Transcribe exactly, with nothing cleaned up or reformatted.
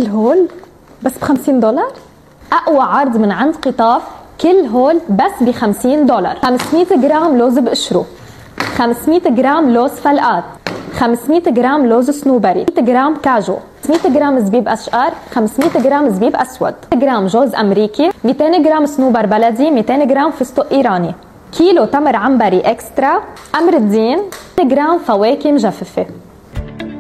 كل هول بس بخمسين دولار. أقوى عرض من عند قطاف، كل هول بس بخمسين دولار. خمسمية جرام لوز بقشره، خمسمية جرام لوز فلقات، خمسمية جرام لوز صنوبري، مية جرام كاجو، خمسمية جرام زبيب أشقر، خمسمية جرام زبيب أسود، جرام جوز أمريكي، ميتين جرام صنوبر بلدي، ميتين جرام فستق إيراني، كيلو تمر عنبري إكسترا، أمر الدين، جرام فواكه مجففة.